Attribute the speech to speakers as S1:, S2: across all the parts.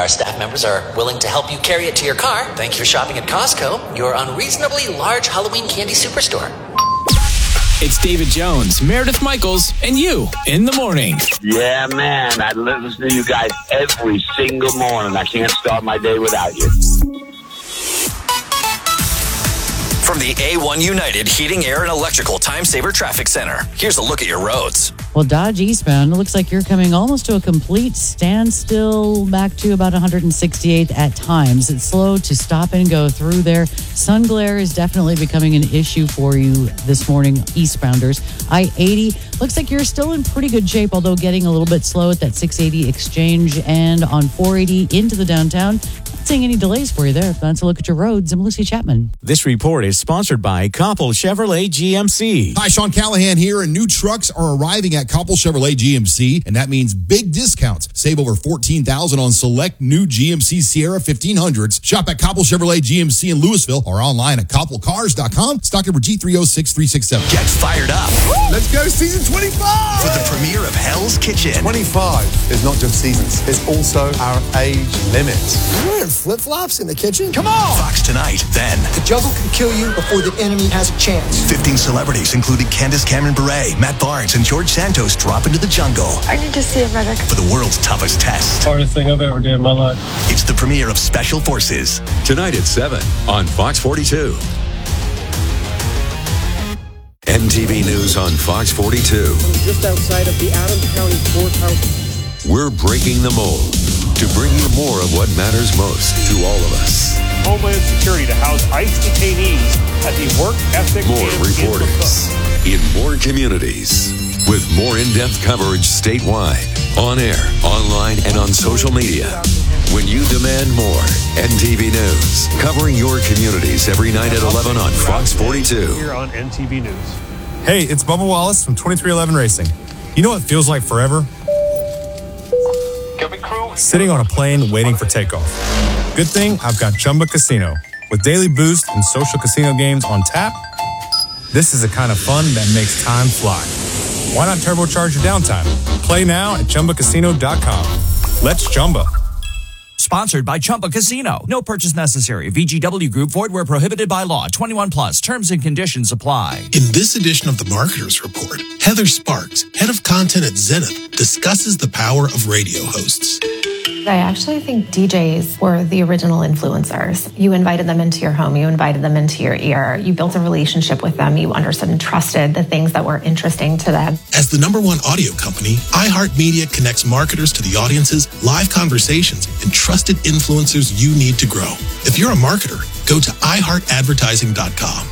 S1: Our staff members are willing to help you carry it to your car. Thank you for shopping at Costco, your unreasonably large Halloween candy superstore.
S2: It's David Jones, Meredith Michaels, and you in the morning.
S3: Yeah, man. I listen to you guys every single morning. I can't start my day without you.
S4: From the A1 United Heating, Air, and Electrical Time Saver Traffic Center, here's a look at your roads.
S5: Well, Dodge eastbound, it looks like you're coming almost to a complete standstill back to about 168th at times. It's slow to stop and go through there. Sun glare is definitely becoming an issue for you this morning, eastbounders. I-80, looks like you're still in pretty good shape, although getting a little bit slow at that 680 exchange and on 480 into the downtown. Not seeing any delays for you there. That's a look at your roads. I'm Lucy Chapman.
S6: This report is sponsored by Koppel Chevrolet GMC.
S7: Hi, Sean Callahan here, and new trucks are arriving at Koppel Chevrolet GMC, and that means big discounts. Save over $14,000 on select new GMC Sierra 1500s. Shop at Koppel Chevrolet GMC in Louisville or online at koppelcars.com. Stock number G306367.
S4: Get fired up.
S7: Let's go season 25!
S4: For the premiere of Hell's Kitchen.
S8: 25 is not just seasons, it's also our age limit.
S9: You're wearing flip-flops in the kitchen?
S4: Come on! Fox tonight, then.
S9: The jungle can kill you before the enemy has a chance.
S4: 15 celebrities, including Candace Cameron Bure, Matt Barnes, and George Santos, drop into the jungle.
S10: I need to see it, Frederick.
S4: For the world's toughest test.
S11: Hardest thing I've ever did in my life.
S4: It's the premiere of Special Forces.
S12: Tonight at 7 on Fox 42. NTV News on Fox 42.
S13: Just outside of the Adams County Courthouse.
S12: We're breaking the mold to bring you more of what matters most to all of us.
S14: Homeland Security to house ICE detainees at the work ethic
S12: more reporters in more communities with more in-depth coverage statewide, on air, online, and on social media. When you demand more, NTV News, covering your communities every night at 11 on Fox 42.
S14: Here on NTV News.
S15: Hey, it's Bubba Wallace from 2311 Racing. You know what feels like forever? Sitting on a plane waiting for takeoff. Good thing I've got Chumba Casino. With daily boost and social casino games on tap, this is the kind of fun that makes time fly. Why not turbocharge your downtime? Play now at ChumbaCasino.com. Let's Chumba.
S16: Sponsored by Chumba Casino. No purchase necessary. VGW Group. Void where prohibited by law. 21 plus. Terms and conditions apply.
S17: In this edition of the Marketers Report, Heather Sparks, head of content at Zenith, discusses the power of radio hosts.
S18: I actually think DJs were the original influencers. You invited them into your home. You invited them into your ear. You built a relationship with them. You understood and trusted the things that were interesting to them.
S17: As the #1 audio company, iHeartMedia connects marketers to the audiences, live conversations, and trusted influencers you need to grow. If you're a marketer, go to iHeartAdvertising.com.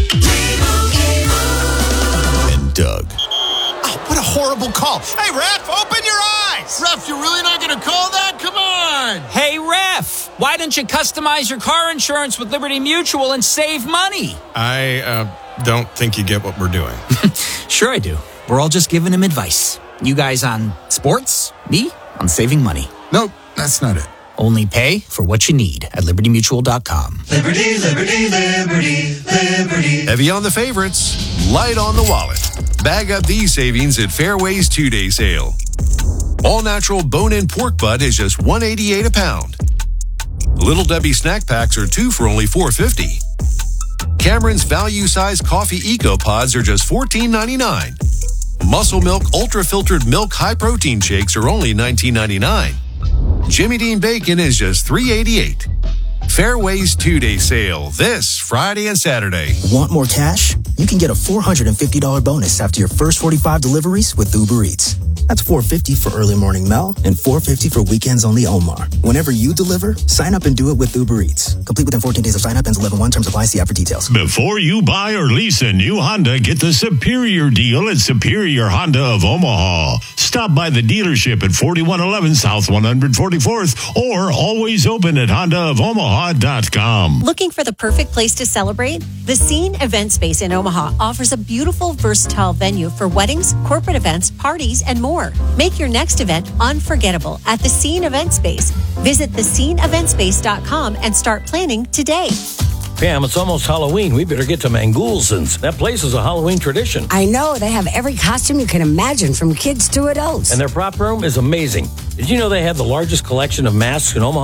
S6: And Doug.
S7: Oh, what a horrible call. Hey, ref, open your eyes. Ref, you're really not going to call that? Come on.
S19: Hey, ref, why don't you customize your car insurance with Liberty Mutual and save money?
S15: I don't think you get what we're doing.
S19: Sure I do. We're all just giving him advice. You guys on sports, me on saving money.
S15: Nope, that's not it.
S19: Only pay for what you need at libertymutual.com.
S20: Liberty, liberty, liberty, liberty.
S21: Heavy on the favorites, light on the wallet. Bag up these savings at Fairway's 2-day sale. All-natural bone-in pork butt is just $1.88 a pound. Little Debbie snack packs are 2 for only $4.50. Cameron's value-size coffee Eco Pods are just $14.99. Muscle Milk ultra-filtered milk high-protein shakes are only $19.99. Jimmy Dean bacon is just $3.88. Fairway's 2-day sale this Friday and Saturday.
S22: Want more cash? You can get a $450 bonus after your first 45 deliveries with Uber Eats. That's $450 for early morning Mel and $450 for weekends only Omar. Whenever you deliver, sign up and do it with Uber Eats. Complete within 14 days of sign up. Ends 11/1. Terms apply. See app for details.
S23: Before you buy or lease a new Honda, get the superior deal at Superior Honda of Omaha. Stop by the dealership at 4111 South 144th or always open at HondaofOmaha.com.
S24: Looking for the perfect place to celebrate? The Scene Event Space in Omaha offers a beautiful, versatile venue for weddings, corporate events, parties, and more. Make your next event unforgettable at the Scene Event Space. Visit thesceneeventspace.com and start planning today.
S25: Pam, it's almost Halloween. We better get to Mangulson's. That place is a Halloween tradition.
S26: I know. They have every costume you can imagine, from kids to adults.
S25: And their prop room is amazing. Did you know they have the largest collection of masks in Omaha?